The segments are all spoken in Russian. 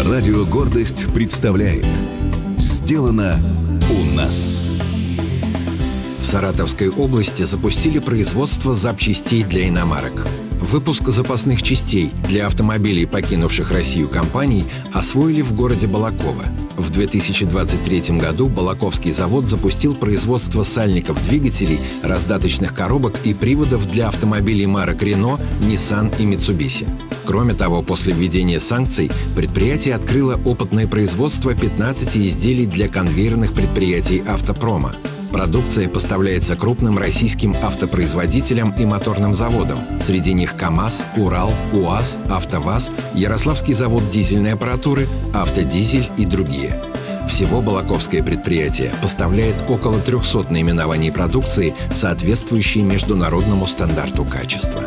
Радио «Гордость» представляет «Сделано у нас». В Саратовской области запустили производство запчастей для иномарок. Выпуск запасных частей для автомобилей, покинувших Россию компаний, освоили в городе Балаково. В 2023 году Балаковский завод запустил производство сальников двигателей, раздаточных коробок и приводов для автомобилей марок Renault, Nissan и Mitsubishi. Кроме того, после введения санкций предприятие открыло опытное производство 15 изделий для конвейерных предприятий автопрома. Продукция поставляется крупным российским автопроизводителям и моторным заводам. Среди них КАМАЗ, Урал, УАЗ, АвтоВАЗ, Ярославский завод дизельной аппаратуры, Автодизель и другие. Всего балаковское предприятие поставляет около 300 наименований продукции, соответствующей международному стандарту качества.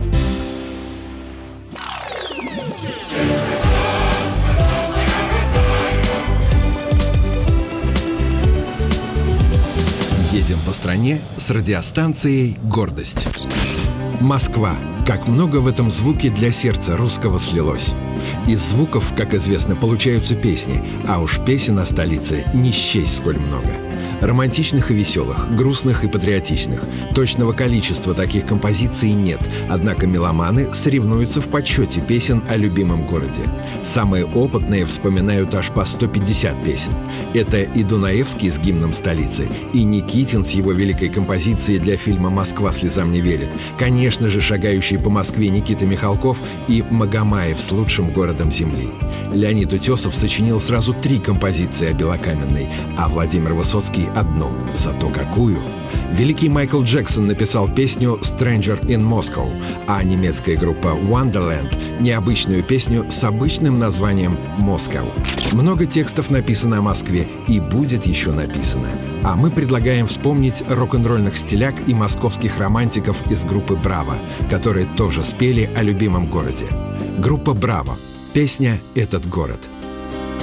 Едем по стране с радиостанцией «Гордость». Москва. Как много в этом звуке для сердца русского слилось. Из звуков, как известно, получаются песни, а уж песен о столице не счесть сколь много. Романтичных и веселых, грустных и патриотичных. Точного количества таких композиций нет, однако меломаны соревнуются в подсчете песен о любимом городе. Самые опытные вспоминают аж по 150 песен. Это и Дунаевский с гимном столицы, и Никитин с его великой композицией для фильма «Москва слезам не верит», конечно же, шагающий по Москве Никита Михалков и Магомаев с лучшим городом земли. Леонид Утесов сочинил сразу 3 композиции о Белокаменной, а Владимир Высоцкий — одну, зато какую. Великий Майкл Джексон написал песню «Stranger in Moscow», а немецкая группа Wonderland — необычную песню с обычным названием «Moscow». Много текстов написано о Москве и будет еще написано. А мы предлагаем вспомнить рок-н-ролльных стиляк и московских романтиков из группы «Браво», которые тоже спели о любимом городе. Группа «Браво». Песня «Этот город».